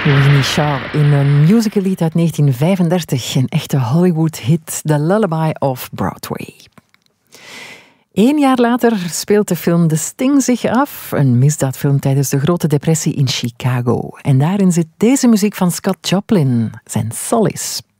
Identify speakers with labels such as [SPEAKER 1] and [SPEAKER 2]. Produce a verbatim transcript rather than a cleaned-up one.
[SPEAKER 1] Winnie Shaw in een musicallied uit negentien vijfendertig. Een echte Hollywood-hit, The Lullaby of Broadway. Eén jaar later speelt de film The Sting zich af. Een misdaadfilm tijdens de Grote Depressie in Chicago. En daarin zit deze muziek van Scott Joplin, zijn Solace.